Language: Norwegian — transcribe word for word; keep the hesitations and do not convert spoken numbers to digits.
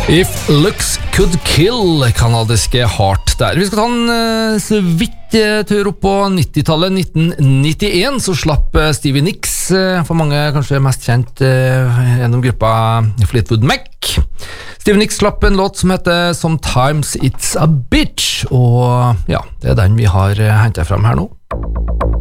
If Looks Could Kill, kanadiske Heart der. Vi skal ta en uh, så vidt uh, tur opp på nittitallet. nitten nittien så slapp uh, Stevie Nicks, uh, for mange kanskje mest kjent uh, gjennom gruppa Fleetwood Mac. Stevie Nicks slapp en låt som heter Sometimes It's a Bitch, og ja, det er den vi har uh, hentet frem her nå.